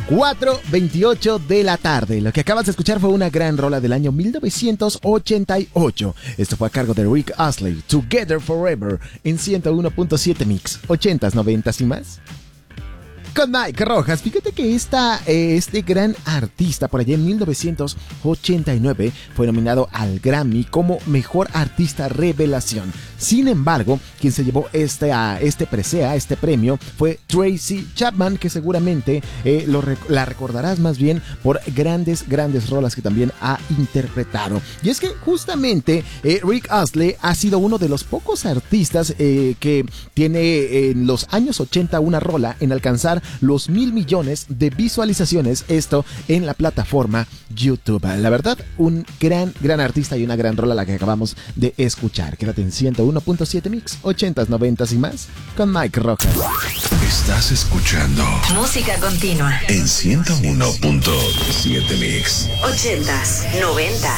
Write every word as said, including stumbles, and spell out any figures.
cuatro veintiocho de la tarde. Lo que acabas de escuchar fue una gran rola del año mil novecientos ochenta y ocho. Esto fue a cargo de Rick Astley, Together Forever, en ciento uno punto siete Mix, ochentas, noventas y más. Con Mike Rojas. Fíjate que esta, eh, este gran artista por allá en mil novecientos ochenta y nueve fue nominado al Grammy como Mejor Artista Revelación. Sin embargo, quien se llevó este, a, este presea, este premio, fue Tracy Chapman, que seguramente eh, lo, la recordarás más bien por grandes, grandes rolas que también ha interpretado. Y es que justamente eh, Rick Astley ha sido uno de los pocos artistas eh, que tiene en los años ochenta una rola en alcanzar los mil millones de visualizaciones, esto en la plataforma YouTube. La verdad, un gran, gran artista y una gran rola la que acabamos de escuchar. Quédate en ciento uno punto siete Mix, ochentas, noventas y más, con Mike Rojas. Estás escuchando música continua en ciento uno punto siete Mix, ochentas, noventas